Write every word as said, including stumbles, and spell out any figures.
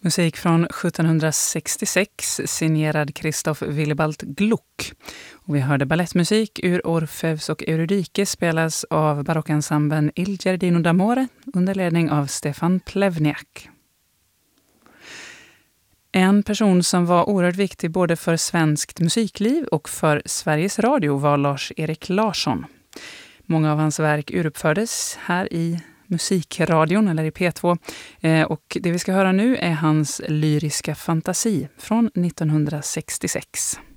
Musik från sjuttonhundrasextiosex signerad Christoph Willibald Gluck. Och vi hörde ballettmusik ur Orfeus och Eurydike spelas av barockensemblen Il Giardino d'Amore under ledning av Stefan Plevniak. En person som var oerhört viktig både för svenskt musikliv och för Sveriges Radio var Lars-Erik Larsson. Många av hans verk uruppfördes här i Musikradion eller i P två. Eh, och det vi ska höra nu är hans lyriska fantasi från nittonhundrasextiosex.